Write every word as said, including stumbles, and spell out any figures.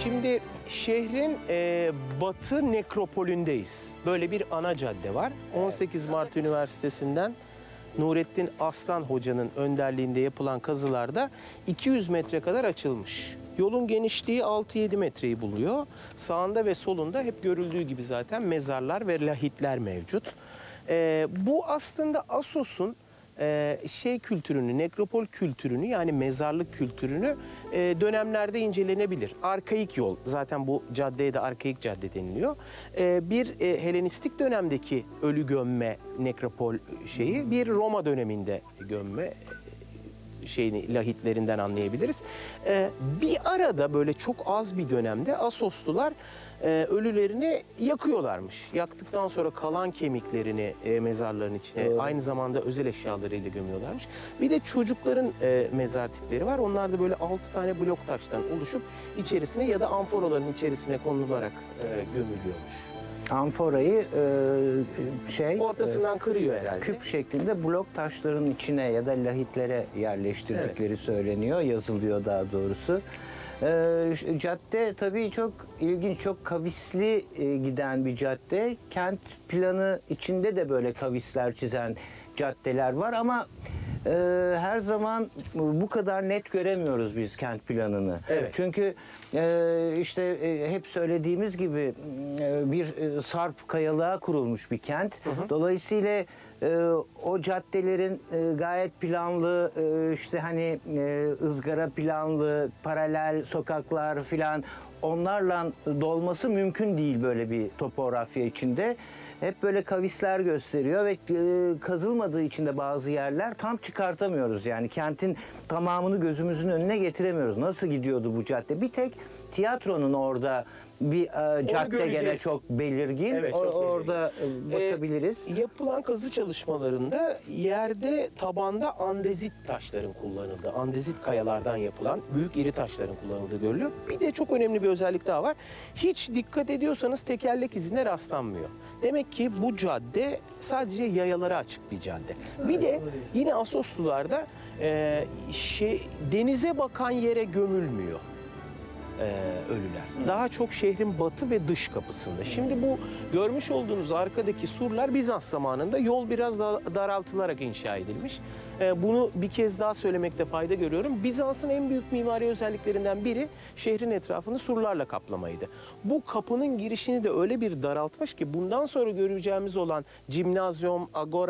Şimdi şehrin e, batı nekropolündeyiz. Böyle bir ana cadde var. on sekiz Mart Üniversitesi'nden Nurettin Aslan Hoca'nın önderliğinde yapılan kazılarda iki yüz metre kadar açılmış. Yolun genişliği altı yedi metreyi buluyor. Sağında ve solunda hep görüldüğü gibi zaten mezarlar ve lahitler mevcut. E, bu aslında Assos'un e, şey kültürünü, nekropol kültürünü yani mezarlık kültürünü e, dönemlerde incelenebilir. Arkaik yol, zaten bu caddeye de arkaik cadde deniliyor. E, bir e, Helenistik dönemdeki ölü gömme nekropol şeyi, bir Roma döneminde gömme şeyini lahitlerinden anlayabiliriz. Ee, bir arada böyle çok az bir dönemde Assoslular e, ölülerini yakıyorlarmış. Yaktıktan sonra kalan kemiklerini e, mezarların içine Evet. aynı zamanda özel eşyalarıyla gömüyorlarmış. Bir de çocukların e, mezar tipleri var. Onlar da böyle altı tane blok taştan oluşup içerisine ya da amforaların içerisine konularak e, gömülüyormuş. Amforayı e, şey Ortasından kırıyor herhalde. e, küp şeklinde blok taşların içine ya da lahitlere yerleştirdikleri söyleniyor, yazılıyor daha doğrusu. E, cadde tabii çok ilginç, çok kavisli e, giden bir cadde. Kent planı içinde de böyle kavisler çizen caddeler var ama e, her zaman bu kadar net göremiyoruz biz kent planını. Evet. Çünkü e, işte e, hep söylediğimiz gibi e, bir e, sarp kayalığa kurulmuş bir kent. Hı hı. Dolayısıyla e, o caddelerin e, gayet planlı, e, işte hani e, ızgara planlı, paralel sokaklar filan onlarla dolması mümkün değil böyle bir topografya içinde. Hep böyle kavisler gösteriyor ve e, kazılmadığı için de bazı yerler tam çıkartamıyoruz. Yani kentin tamamını gözümüzün önüne getiremiyoruz. Nasıl gidiyordu bu cadde? Bir tek tiyatronun orada bir e, cadde gene çok belirgin. Evet, O, çok belirgin. orada e, bakabiliriz. Ee, yapılan kazı çalışmalarında yerde, tabanda andezit taşların kullanıldığı, andezit kayalardan yapılan büyük iri taşların kullanıldığı görülüyor. Bir de çok önemli bir özellik daha var. Hiç dikkat ediyorsanız tekerlek izine rastlanmıyor. Demek ki bu cadde sadece yayalara açık bir cadde. Bir de yine Assoslularda e, şey, denize bakan yere gömülmüyor e, ölüler. Daha çok şehrin batı ve dış kapısında. Şimdi bu görmüş olduğunuz arkadaki surlar Bizans zamanında yol biraz daha daraltılarak inşa edilmiş. E, bunu bir kez daha söylemekte fayda görüyorum. Bizans'ın en büyük mimari özelliklerinden biri şehrin etrafını surlarla kaplamaydı. Bu kapının girişini de öyle bir daraltmış ki bundan sonra göreceğimiz olan Cimnazyum, Agora